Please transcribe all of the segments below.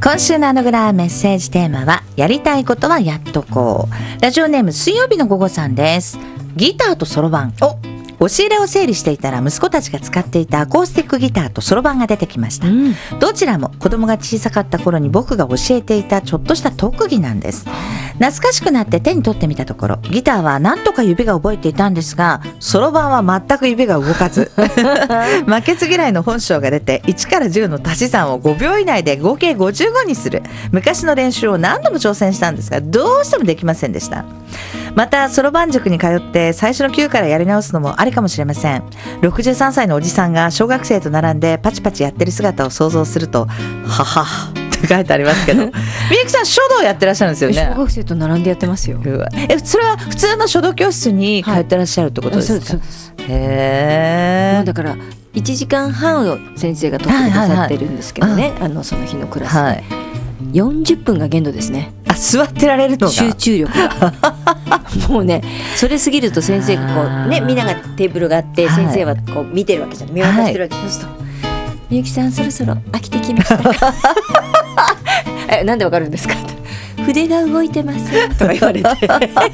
今週のあのぐらメッセージテーマはやりたいことはやっとこう。ラジオネーム水曜日の午後さんです。ギターとそろばん。押し入れを整理していたら息子たちが使っていたアコースティックギターとそろばんが出てきました、どちらも子供が小さかった頃に僕が教えていたちょっとした特技なんです。懐かしくなって手に取ってみたところ、ギターは何とか指が覚えていたんですが、そろばんは全く指が動かず負けず嫌いの本性が出て1から10の足し算を5秒以内で合計55にする昔の練習を何度も挑戦したんですが、どうしてもできませんでした。またそろばん塾に通って最初の9からやり直すのもありかもしれません。63歳のおじさんが小学生と並んでパチパチやってる姿を想像するとははって書いてありますけどみゆきさん書道やってらっしゃるんですよね。 小学生と並んでやってますよ。 それは普通の書道教室に通ってらっしゃるってことですか？ そうです。 へー。 だから1時間半を先生が取ってくださってるんですけどね、その日のクラスで、40分が限度ですね。 座ってられるのが集中力がもうね、それ過ぎると先生がこうね、みんながテーブルがあって、先生はこう見てるわけじゃん、見渡してるわけ、そうするとみゆきさんそろそろ飽きてきましたかなんでわかるんですか筆が動いてますとか言われてどんな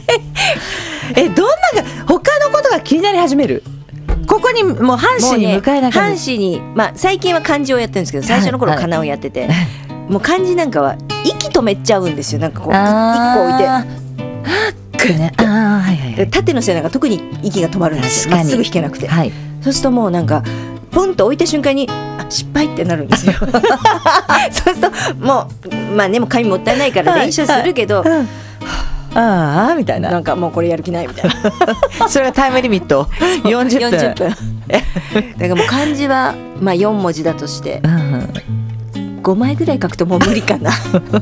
他のことが気になり始める。ここにもう半紙に向かえなかった。 半紙に、最近は漢字をやってるんですけど、最初の頃かなをやってて、もう漢字なんかは息止めちゃうんですよ。なんかこう1個置いて縦の線なんか特に息が止まるんですよ。まっすぐ引けなくて、そうするともうなんかポンと置いた瞬間に失敗ってなるんですよそうするともうでも紙もったいないから練習するけど、 みたいな、 なんかもうこれやる気ないみたいなそれがタイムリミット40分だからもう漢字は4文字だとして、5枚ぐらい書くともう無理かな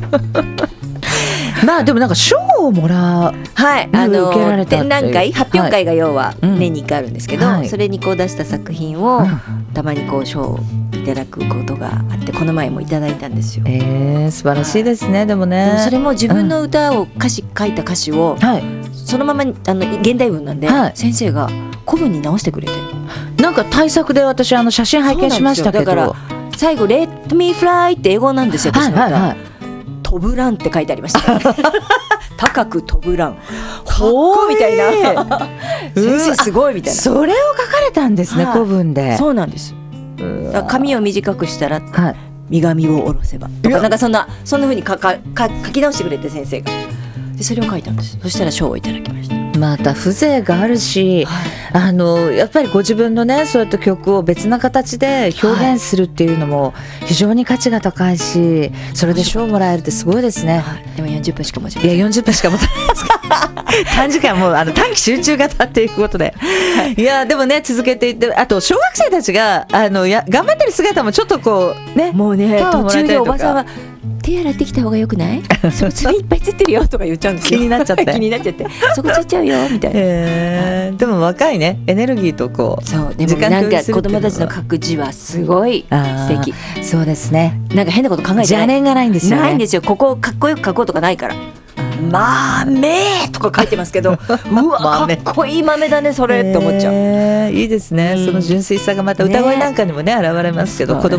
でもなんか賞をもらう、 展覧会、発表会が要は年に1回あるんですけど、それにこう出した作品をたまにこう賞をいただくことがあって、この前もいただいたんですよ。 素晴らしいですね。でもそれも自分の歌を書いた歌詞をそのまま現代文なんで、先生が古文に直してくれて、 なんか対策で私写真拝見しましたけど、 だから最後 Let me fly って英語なんですよ、私の歌。飛ぶランって書いてありました高く飛ぶラン、ほーみたいな先生すごいみたいな、 それを書かれたんですね、古文で。 そうなんです。髪を短くしたら身髪を下ろせばとか、なんかそんな風に書き直してくれて、先生がでそれを書いたんです。そしたら賞をいただきました。 また風情があるし、やっぱりご自分のね、そういった曲を別な形で表現するっていうのも非常に価値が高いし、それで賞をもらえるってすごいですね。 でも40分しか持ちません。 いや40分しか持たないですか短時間もう短期集中型っていうことで、いやでもね続けていって、あと小学生たちが頑張ってる姿もちょっとこうね、 もうね途中でおばさんは手洗ってきた方がよくない？そこ爪いっぱいつってるよとか言っちゃうんですよ。 気になっちゃってそこついちゃうよみたいな。 でも若いね、エネルギーとこう、 そうでもなんか子供たちの書く字はすごい素敵。 そうですね。 なんか変なこと考えてない。 邪念がないんですよね。 ないんですよ。ここかっこよく書こうとかないから。豆とか書いてますけど、うわかっこいい豆だねそれって思っちゃう。 いいですね、その純粋さがまた歌声なんかにもね現れますけど、子供